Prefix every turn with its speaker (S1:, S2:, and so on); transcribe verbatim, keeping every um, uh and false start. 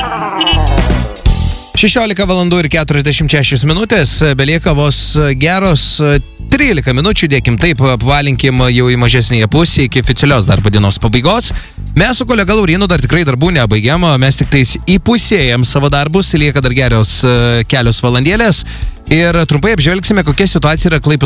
S1: šešiolika valandų ir keturiasdešimt šešios minutės, belieka vos geros trylika minučių, dėkim taip, apvalinkim jau į mažesnėje pusėje iki oficialios darbo dienos pabaigos. Mes su kolega Laurinu dar tikrai darbų nebaigėm, mes tik tais įpusėjam savo darbus, lieka dar gerios kelios valandėlės ir trumpai apžvelgsime, kokia situacija yra Klaipėdos